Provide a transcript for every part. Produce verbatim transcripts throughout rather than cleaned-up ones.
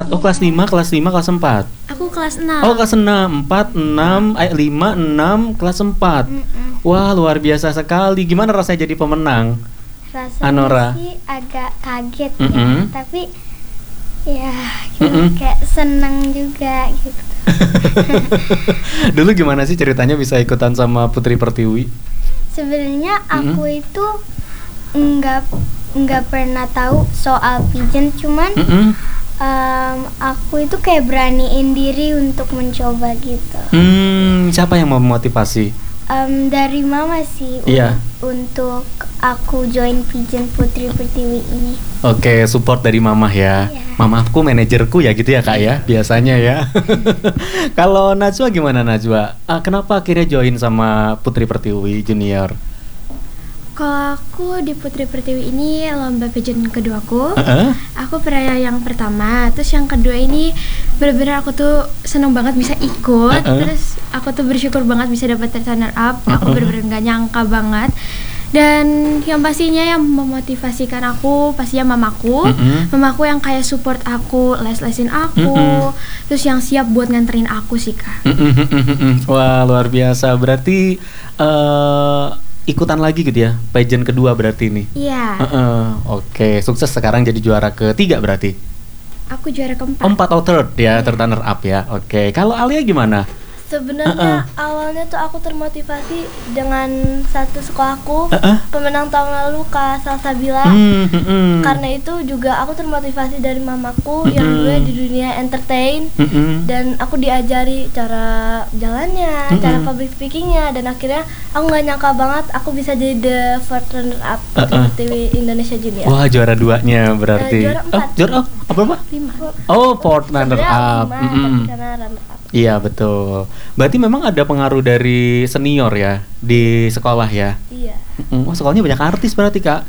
Oh kelas lima, kelas lima, kelas empat. Aku kelas enam. Oh kelas enam, empat, enam, eh, lima, enam, kelas empat. Mm-mm. Wah luar biasa sekali. Gimana rasanya jadi pemenang? Rasanya Anora. sih agak kaget Mm-mm. ya, tapi ya gitu, Mm-mm. kayak seneng juga gitu. Dulu gimana sih ceritanya bisa ikutan sama Putri Pertiwi? Sebenarnya aku itu nggak nggak pernah tahu soal pigeon, cuman Mm-mm. em, aku itu kayak beraniin diri untuk mencoba gitu. Hmm, siapa yang memotivasi? Em, dari mama sih un- Iya. untuk aku join pigeon Putri Pertiwi ini. Oke, support dari mamah ya. Iya. Mamaku manajerku ya gitu ya kak ya, biasanya ya. Kalau Najwa gimana Najwa? Ah, kenapa akhirnya join sama Putri Pertiwi Junior? Kalau aku di Putri Pertiwi ini lomba pageant keduaku. Heeh. Aku pernah yang pertama, terus yang kedua ini benar-benar aku tuh seneng banget bisa ikut. Uh-uh. Terus aku tuh bersyukur banget bisa dapat runner up. Aku Uh-uh. benar-benar nggak nyangka banget. Dan yang pastinya yang memotivasikan aku pastinya mamaku. Mm-mm. Mamaku yang kayak support aku, les-lesin aku. Mm-mm. Terus yang siap buat nganterin aku sih kak. Wah luar biasa. Berarti eh, ikutan lagi gitu ya, pageant kedua berarti ini. Iya, Heeh. Oke, sukses sekarang jadi juara ketiga berarti. aku juara keempat. Empat oh third ya, third runner up ya. Oke, kalau Alia gimana? Sebenarnya awalnya tuh aku termotivasi dengan satu sekolahku, Heeh. pemenang tahun lalu Kak Salsabila. Hmm, hmm, hmm. Karena itu juga aku termotivasi dari mamaku Mm-mm. yang dulu di dunia entertain, Hmm, hmm. dan aku diajari cara jalannya, Mm-mm. cara public speakingnya, dan akhirnya aku nggak nyangka banget aku bisa jadi the fourth runner up Uh-uh. T V Indonesia Junior. Wah juara duanya berarti. Eh, juara Oh, empat. juara oh, apa apa? Lima. Oh, fourth runner Sebenarnya up. lima, Mm-mm. tapi karena runner up. Iya betul. Berarti memang ada pengaruh dari senior ya di sekolah ya. Iya. Mm, Wah sekolahnya banyak artis berarti kak.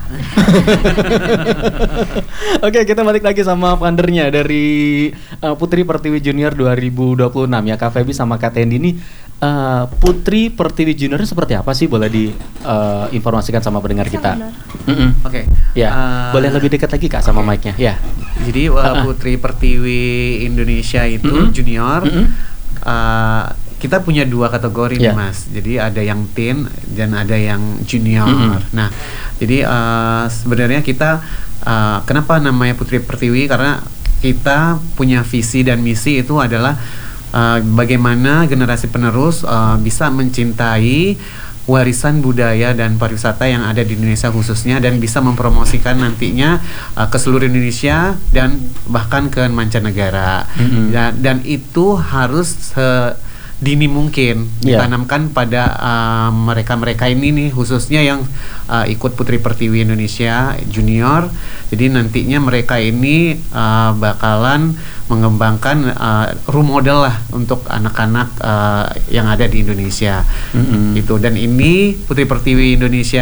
Oke kita balik lagi sama fundernya dari uh, Putri Pertiwi Junior dua ribu dua puluh enam ya Kak Feby sama Kak Tendi ini. uh, Putri Pertiwi Junior seperti apa sih, boleh diinformasikan sama pendengar kita? Benar. Mm-mm. Oke. Ya Eh, boleh lebih dekat lagi kak sama mic-nya ya. Jadi uh, Uh-uh. Putri Pertiwi Indonesia itu Mm-mm. junior. Mm-mm. uh, kita punya dua kategori Yeah. nih mas. Jadi ada yang teen dan ada yang junior. Mm-mm. Nah, jadi uh, sebenarnya kita uh, kenapa namanya Putri Pertiwi, karena kita punya visi dan misi itu adalah uh, bagaimana generasi penerus uh, bisa mencintai warisan budaya dan pariwisata yang ada di Indonesia khususnya, dan bisa mempromosikan nantinya uh, ke seluruh Indonesia dan bahkan ke mancanegara. Mm-mm. dan, dan itu harus sedini mungkin Yeah. ditanamkan pada uh, mereka-mereka ini nih, khususnya yang uh, ikut Putri Pertiwi Indonesia Junior. Jadi nantinya mereka ini uh, bakalan mengembangkan uh, role model lah untuk anak-anak uh, yang ada di Indonesia. Mm-mm. Gitu. Dan ini Putri Pertiwi Indonesia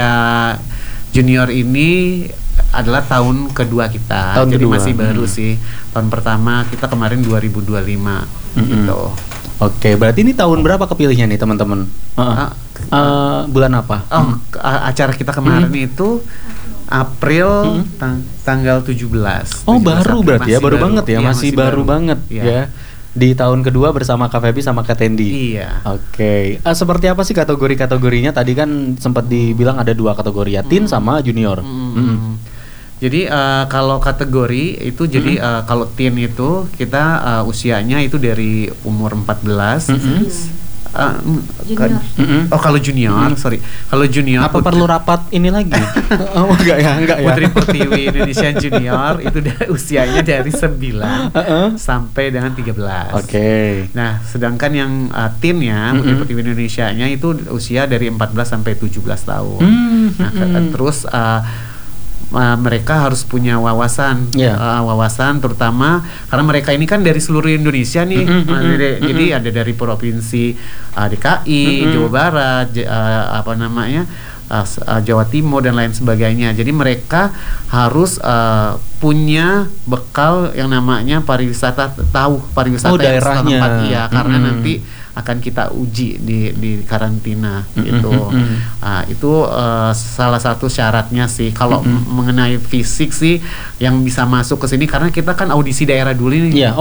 Junior ini adalah tahun kedua kita. Tahun Jadi kedua. masih baru Mm. sih. Tahun pertama kita kemarin dua ribu dua puluh lima Mm-mm. gitu. Oke, berarti ini tahun berapa kepilihnya nih teman-teman? Uh-uh. Ah, Uh, bulan apa? Oh, ke- a- acara kita kemarin Mm. itu April Mm. tang- tanggal tujuh belas. Oh tujuh belas baru April. berarti ya, Masih baru banget ya, Iya, masih, baru, banget Iya. ya. Di tahun kedua bersama Kak Feby sama Kak Tendi. Iya. Oke, Eh, seperti apa sih kategori-kategorinya? Tadi kan sempat dibilang ada dua kategori ya, teen sama junior. Mm. Mm. Jadi eh, kalau kategori itu jadi eh, kalau teen itu kita eh, usianya itu dari umur empat belas. Mm-mm. Eh, mm, Junior. kan- Mm-mm. Oh kalau junior, sorry. Kalau junior Apa Put- perlu rapat ini lagi? Oh enggak ya, enggak ya. Putri Pertiwi Indonesia Junior itu da- usianya dari sembilan Uh-uh. sampai dengan tiga belas. Oke. Nah, sedangkan yang uh, teen ya, Putri Mm-mm. Pertiwi Indonesia-nya itu usia dari empat belas sampai tujuh belas tahun. Hmm, Nah, ke- mm-mm. terus uh, uh, mereka harus punya wawasan, Iya. uh, wawasan terutama karena mereka ini kan dari seluruh Indonesia nih. Mm-mm, Nah, mm-mm, jadi, jadi mm-mm. ada dari provinsi uh, D K I, Mm-mm. Jawa Barat, J- uh, apa namanya? uh, s- uh, Jawa Timur dan lain sebagainya. Jadi mereka harus uh, punya bekal yang namanya pariwisata, tahu pariwisata Oh, yang daerahnya. setempat, iya, karena Mm-mm. nanti akan kita uji di di karantina Mm-mm, gitu. mm-mm. Ah, itu uh, salah satu syaratnya sih. Kalau Mm-mm. m- mengenai fisik sih yang bisa masuk ke sini, karena kita kan audisi daerah dulu nih. Iya.